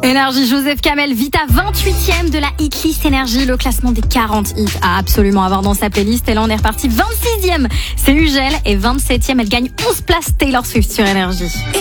Énergie, Joseph Kamel, Vita, 28e de la hitlist Énergie, le classement des 40 hits à absolument avoir dans sa playlist. Et là, on est reparti 26e. C'est Ugel et 27e, elle gagne 11 places Taylor Swift sur Énergie.